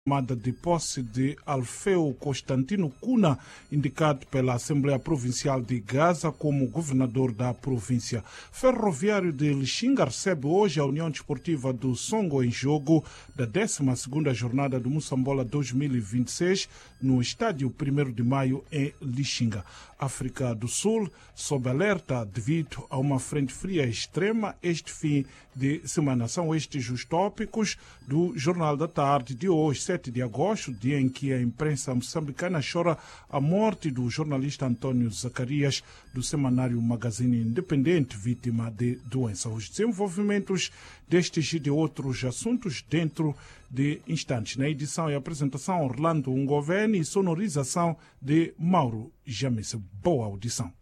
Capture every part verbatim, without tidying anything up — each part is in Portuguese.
tomada de posse de Alfeu Constantino Cunha, indicado pela Assembleia Provincial de Gaza como governador da província. Ferroviário de Lixinga recebe hoje a União Desportiva do Songo em jogo da décima segunda jornada do Moçambola dois mil e vinte e seis no estádio primeiro de maio em Lixinga. África do Sul sob alerta devido a uma frente fria extrema este fim de semana. São estes os tópicos do Jornal da Tarde de hoje, sete de agosto, dia em que a imprensa moçambicana chora a morte do jornalista Antônio Zacarias, do semanário Magazine Independente, vítima de doença. Os desenvolvimentos destes e de outros assuntos dentro de instantes. Na edição e apresentação, Orlando Ungoveni e sonorização de Mauro James. Boa audição.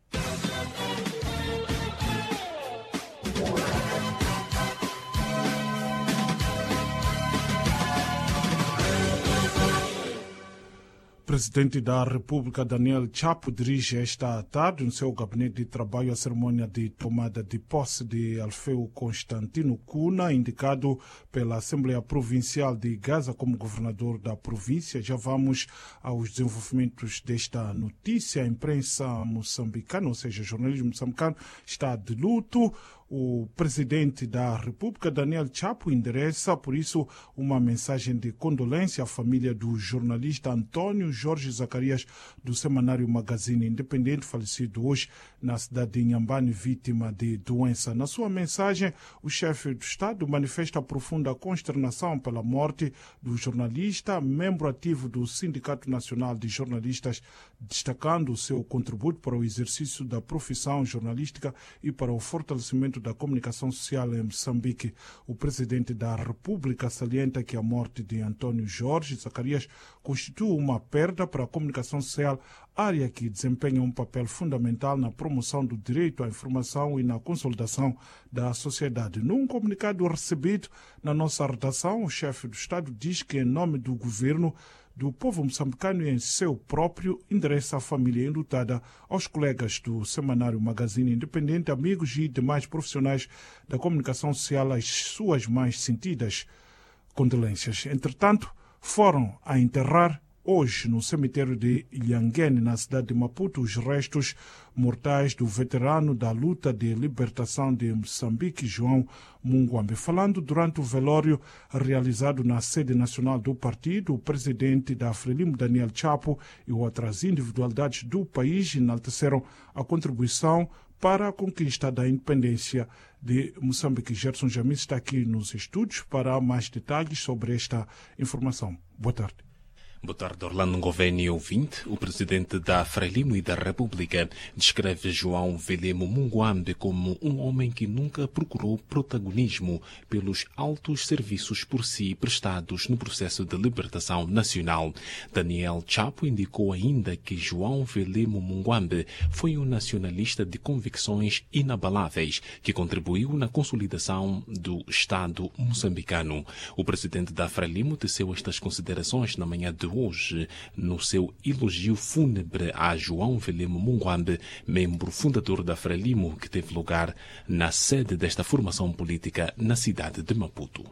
O presidente da República, Daniel Chapo, dirige esta tarde no seu gabinete de trabalho a cerimônia de tomada de posse de Alfeu Constantino Cunha, indicado pela Assembleia Provincial de Gaza como governador da província. Já vamos aos desenvolvimentos desta notícia. A imprensa moçambicana, ou seja, o jornalismo moçambicano, está de luto. O presidente da República, Daniel Chapo, endereça, por isso, uma mensagem de condolência à família do jornalista Antônio Jorge Zacarias, do semanário Magazine Independente, falecido hoje na cidade de Inhambane, vítima de doença. Na sua mensagem, o chefe do Estado manifesta profunda consternação pela morte do jornalista, membro ativo do Sindicato Nacional de Jornalistas, destacando o seu contributo para o exercício da profissão jornalística e para o fortalecimento da comunicação social em Moçambique. O presidente da República salienta que a morte de Antônio Jorge Zacarias constitui uma perda para a comunicação social, área que desempenha um papel fundamental na promoção do direito à informação e na consolidação da sociedade. Num comunicado recebido na nossa redação, o chefe do Estado diz que, em nome do governo, do povo moçambicano e em seu próprio, endereça a família enlutada, aos colegas do semanário Magazine Independente, amigos e demais profissionais da comunicação social, as suas mais sentidas condolências. Entretanto, foram a enterrar hoje no cemitério de Ilhanguene, na cidade de Maputo, os restos mortais do veterano da luta de libertação de Moçambique, João Munguambe. Falando durante o velório realizado na sede nacional do partido, o presidente da Frelimo, Daniel Chapo, e outras individualidades do país enalteceram a contribuição para a conquista da independência de Moçambique. Gerson Jamis está aqui nos estúdios para mais detalhes sobre esta informação. Boa tarde. Boa tarde, Orlando Ngoveni, ouvinte. O presidente da Frelimo e da República descreve João Velemo Munguambe como um homem que nunca procurou protagonismo pelos altos serviços por si prestados no processo de libertação nacional. Daniel Chapo indicou ainda que João Velemo Munguambe foi um nacionalista de convicções inabaláveis que contribuiu na consolidação do Estado moçambicano. O presidente da Frelimo teceu estas considerações na manhã de hoje no seu elogio fúnebre a João Velemo Munguambe, membro fundador da Frelimo, que teve lugar na sede desta formação política na cidade de Maputo.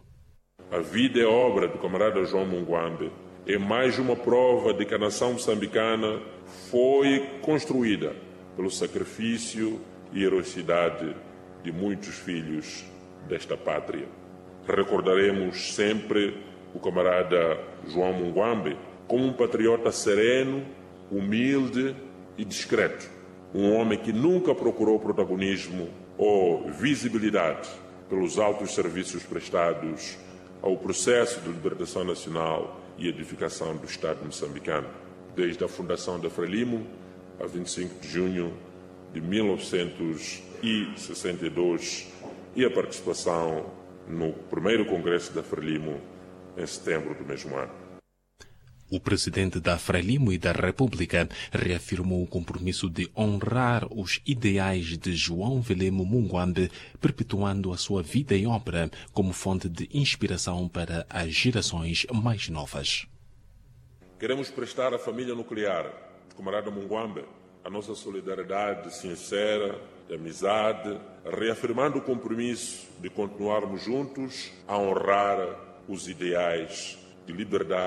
A vida e obra do camarada João Munguambe é mais uma prova de que a nação moçambicana foi construída pelo sacrifício e heroicidade de muitos filhos desta pátria. Recordaremos sempre o camarada João Munguambe como um patriota sereno, humilde e discreto. Um homem que nunca procurou protagonismo ou visibilidade pelos altos serviços prestados ao processo de libertação nacional e edificação do Estado moçambicano. Desde a fundação da Frelimo, a vinte e cinco de junho de mil novecentos e sessenta e dois, e a participação no primeiro Congresso da Frelimo em setembro do mesmo ano. O presidente da Frelimo e da República reafirmou o compromisso de honrar os ideais de João Velemo Munguambe, perpetuando a sua vida e obra como fonte de inspiração para as gerações mais novas. Queremos prestar à família nuclear do camarada Munguambe a nossa solidariedade sincera, de amizade, reafirmando o compromisso de continuarmos juntos a honrar os ideais de liberdade